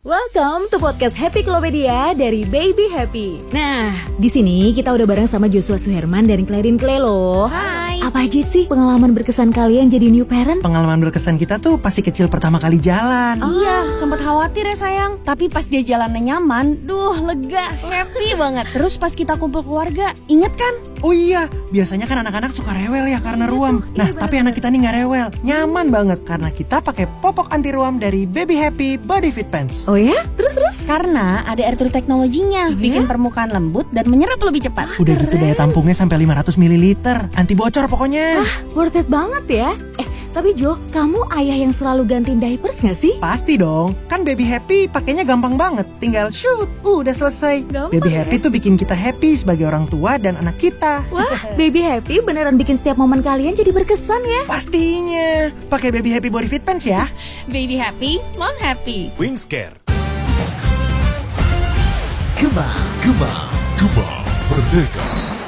Welcome to podcast Happy Klopedia dari Baby Happy. Nah, di sini kita udah bareng sama Joshua Suherman dan Clarin Clay loh. Hai. Apa aja sih pengalaman berkesan kalian jadi new parent? Pengalaman berkesan kita tuh pasti kecil pertama kali jalan. Iya, sempat khawatir ya sayang. Tapi pas dia jalannya nyaman, lega, happy banget. Terus pas kita kumpul keluarga, inget kan? Oh iya, biasanya kan anak-anak suka rewel ya karena ruam. Nah, tapi anak kita nih gak rewel, nyaman banget karena kita pakai popok anti ruam dari Baby Happy Body Fit Pants. Oh ya? Terus? Karena ada air true teknologinya, bikin permukaan lembut dan menyerap lebih cepat. Udah gitu daya tampungnya sampai 500 ml, anti bocor pokoknya. Worth it banget ya. Tapi Jo, kamu ayah yang selalu gantiin diapers gak sih? Pasti dong, kan Baby Happy pakainya gampang banget. Tinggal shoot, udah selesai. Gampang Baby ya? Happy tuh bikin kita happy sebagai orang tua dan anak kita. Wah, Baby Happy beneran bikin setiap momen kalian jadi berkesan ya. Pastinya, pakai Baby Happy Body Fit Pants ya. Baby happy, mom happy. Wingscare. Gema Merdeka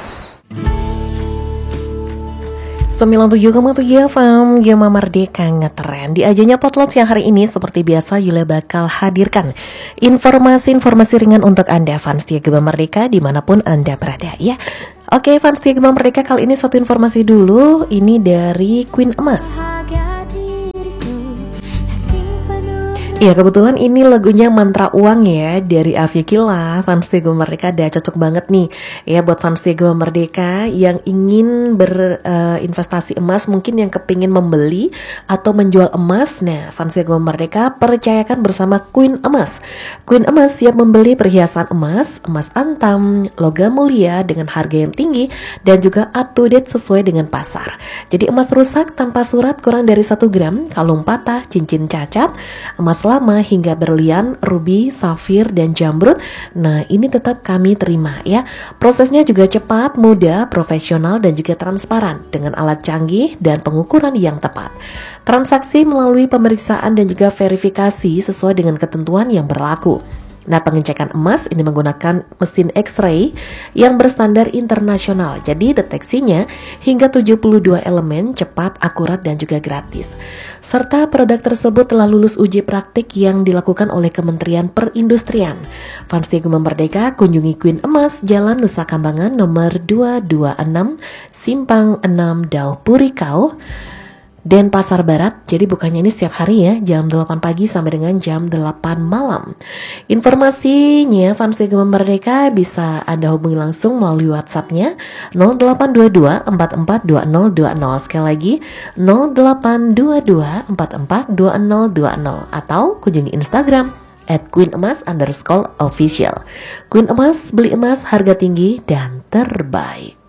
97,7 FM Gema Merdeka ngetren. Di ajanya Potluck yang hari ini seperti biasa Yula bakal hadirkan informasi-informasi ringan untuk Anda fans setia Gema Merdeka dimanapun Anda berada ya. Oke fans setia Gema Merdeka, kali ini satu informasi dulu. Ini dari Queen Emas. Ya kebetulan ini lagunya Mantra Uang ya dari Afia Kila. Fans setia Gema Merdeka udah cocok banget nih ya buat fans setia Gema Merdeka yang ingin berinvestasi emas, mungkin yang kepingin membeli atau menjual emas. Nah fans setia Gema Merdeka percayakan bersama Queen Emas. Queen Emas siap membeli perhiasan emas antam, logam mulia dengan harga yang tinggi dan juga up to date sesuai dengan pasar. Jadi emas rusak tanpa surat kurang dari 1 gram, kalung patah, cincin cacat, emas lama hingga berlian, ruby, safir, dan jamrud. Nah ini tetap kami terima ya. Prosesnya juga cepat, mudah, profesional, dan juga transparan dengan alat canggih dan pengukuran yang tepat. Transaksi melalui pemeriksaan dan juga verifikasi sesuai dengan ketentuan yang berlaku. Nah pengecekan emas ini menggunakan mesin X-ray yang berstandar internasional. Jadi deteksinya hingga 72 elemen, cepat, akurat, dan juga gratis. Serta produk tersebut telah lulus uji praktik yang dilakukan oleh Kementerian Perindustrian. Fans setia Gema Merdeka kunjungi Queen Emas, Jalan Nusa Kambangan nomor 226, Simpang 6 Dauh Purikau, Denpasar Barat. Jadi bukanya ini setiap hari ya, jam 8 pagi sampai dengan jam 8 malam. Informasinya fans Gema Merdeka bisa Anda hubungi langsung melalui WhatsApp-nya 0822 442020. Sekali lagi 0822 442020 atau kunjungi Instagram @queenemas_official. Queen Emas, beli emas harga tinggi dan terbaik.